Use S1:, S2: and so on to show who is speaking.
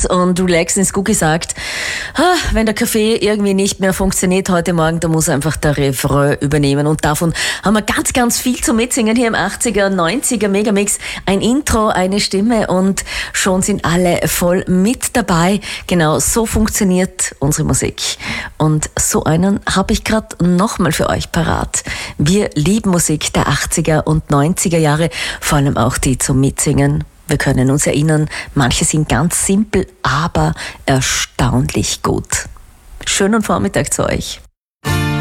S1: und Relaxen ist gut gesagt. Wenn der Kaffee irgendwie nicht mehr funktioniert heute Morgen, da muss einfach der Refrain übernehmen. Und davon haben wir ganz, ganz viel zu mitsingen hier im 80er, 90er Megamix. Ein Intro, eine Stimme und schon sind alle voll mit dabei. Genau so funktioniert unsere Musik. Und so einen habe ich gerade nochmal für euch parat. Wir lieben Musik der 80er und 90er Jahre, vor allem auch die zum Mitsingen. Wir können uns erinnern, manche sind ganz simpel, aber erstaunlich gut. Schönen Vormittag zu euch.